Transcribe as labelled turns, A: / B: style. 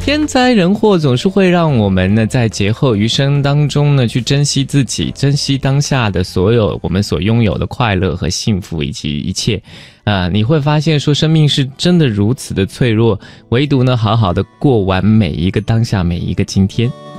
A: 天灾人祸总是会让我们呢在劫后余生当中呢去珍惜自己，珍惜当下的所有我们所拥有的快乐和幸福以及一切。你会发现说生命是真的如此的脆弱，唯独呢好好的过完每一个当下，每一个今天。